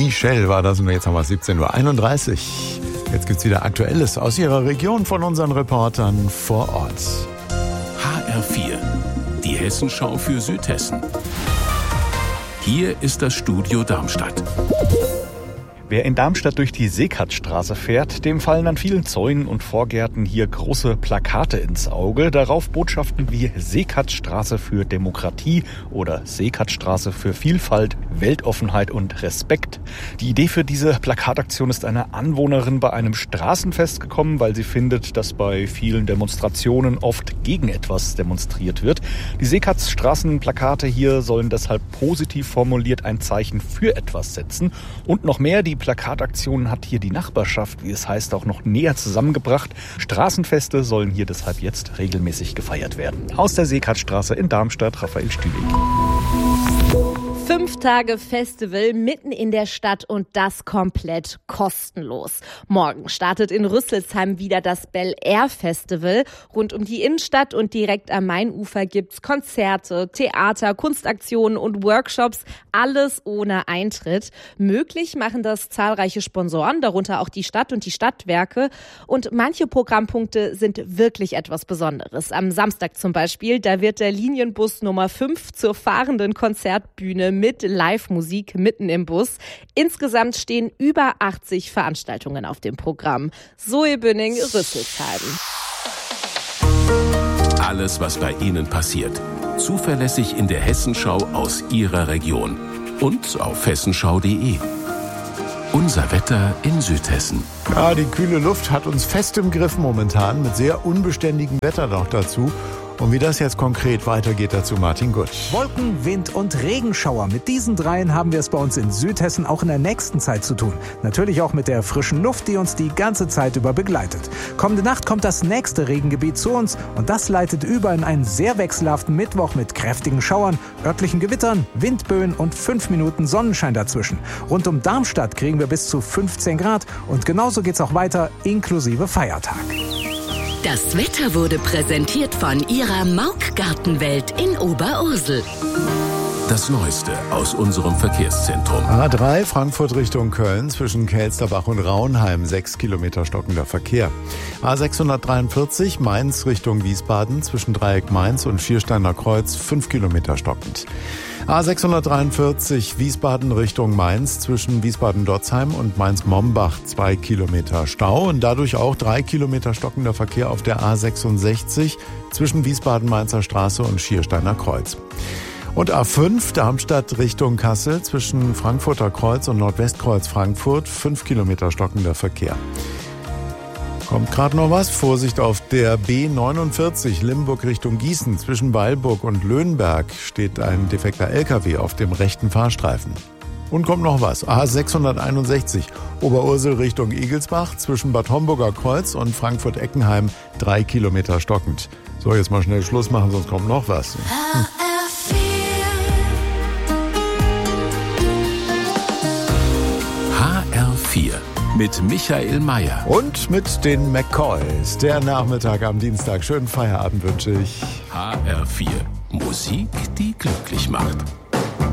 Michelle war das und jetzt haben wir 17:31 Uhr. Jetzt gibt's wieder Aktuelles aus Ihrer Region von unseren Reportern vor Ort. HR4, die Hessenschau für Südhessen. Hier ist das Studio Darmstadt. Wer in Darmstadt durch die Seekatzstraße fährt, dem fallen an vielen Zäunen und Vorgärten hier große Plakate ins Auge. Darauf Botschaften wie Seekatzstraße für Demokratie oder Seekatzstraße für Vielfalt, Weltoffenheit und Respekt. Die Idee für diese Plakataktion ist eine Anwohnerin bei einem Straßenfest gekommen, weil sie findet, dass bei vielen Demonstrationen oft gegen etwas demonstriert wird. Die Seekatzstraßenplakate hier sollen deshalb positiv formuliert ein Zeichen für etwas setzen. Und noch mehr, die Plakataktion hat hier die Nachbarschaft, wie es heißt, auch noch näher zusammengebracht. Straßenfeste sollen hier deshalb jetzt regelmäßig gefeiert werden. Aus der Seekatzstraße in Darmstadt, Raphael Stüdig. 5 Tage Festival mitten in der Stadt und das komplett kostenlos. Morgen startet in Rüsselsheim wieder das Bel Air Festival. Rund um die Innenstadt und direkt am Mainufer gibt's Konzerte, Theater, Kunstaktionen und Workshops. Alles ohne Eintritt. Möglich machen das zahlreiche Sponsoren, darunter auch die Stadt und die Stadtwerke. Und manche Programmpunkte sind wirklich etwas Besonderes. Am Samstag zum Beispiel, da wird der Linienbus Nummer 5 zur fahrenden Konzertbühne mit Live-Musik mitten im Bus. Insgesamt stehen über 80 Veranstaltungen auf dem Programm. Zoe Bünning, Rüsselsheim. Alles, was bei Ihnen passiert. Zuverlässig in der Hessenschau aus Ihrer Region. Und auf hessenschau.de. Unser Wetter in Südhessen. Ja, die kühle Luft hat uns fest im Griff momentan, mit sehr unbeständigem Wetter noch dazu. Und wie das jetzt konkret weitergeht, dazu Martin Gutt. Wolken, Wind und Regenschauer. Mit diesen dreien haben wir es bei uns in Südhessen auch in der nächsten Zeit zu tun. Natürlich auch mit der frischen Luft, die uns die ganze Zeit über begleitet. Kommende Nacht kommt das nächste Regengebiet zu uns und das leitet über in einen sehr wechselhaften Mittwoch mit kräftigen Schauern, örtlichen Gewittern, Windböen und 5 Minuten Sonnenschein dazwischen. Rund um Darmstadt kriegen wir bis zu 15 Grad und genauso geht's auch weiter, inklusive Feiertag. Das Wetter wurde präsentiert von Ihrer Mauk-Gartenwelt in Oberursel. Das Neueste aus unserem Verkehrszentrum. A3 Frankfurt Richtung Köln zwischen Kelsterbach und Raunheim 6 Kilometer stockender Verkehr. A643 Mainz Richtung Wiesbaden zwischen Dreieck Mainz und Viersteiner Kreuz 5 Kilometer stockend. A643 Wiesbaden Richtung Mainz zwischen Wiesbaden-Dotzheim und Mainz-Mombach 2 Kilometer Stau und dadurch auch 3 Kilometer stockender Verkehr auf der A66 zwischen Wiesbaden-Mainzer Straße und Schiersteiner Kreuz. Und A5 Darmstadt Richtung Kassel zwischen Frankfurter Kreuz und Nordwestkreuz Frankfurt 5 Kilometer stockender Verkehr. Kommt gerade noch was? Vorsicht auf der B49 Limburg Richtung Gießen. Zwischen Weilburg und Löhnberg steht ein defekter LKW auf dem rechten Fahrstreifen. Und kommt noch was? A661 Oberursel Richtung Igelsbach. Zwischen Bad Homburger Kreuz und Frankfurt-Eckenheim 3 Kilometer stockend. So, jetzt mal schnell Schluss machen, sonst kommt noch was. HR4 mit Michael Mayer. Und mit den McCoys. Der Nachmittag am Dienstag. Schönen Feierabend wünsche ich. HR4. Musik, die glücklich macht.